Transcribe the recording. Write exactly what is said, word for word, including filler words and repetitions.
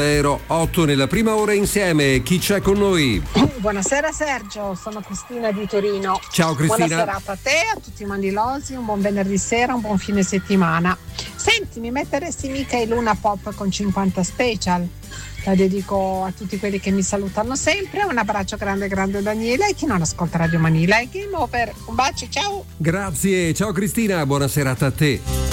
otto nella prima ora insieme. Chi c'è con noi? Buonasera Sergio, sono Cristina di Torino. Ciao Cristina. Buona serata a te, a tutti i mandilosi, un buon venerdì sera, un buon fine settimana. Senti, mi metteresti mica il Luna Pop con cinquanta Special? La dedico a tutti quelli che mi salutano sempre. Un abbraccio grande grande Daniela e chi non ascolta Radio Manila. E Game Over. Un bacio, ciao. Grazie, ciao Cristina, buona serata a te.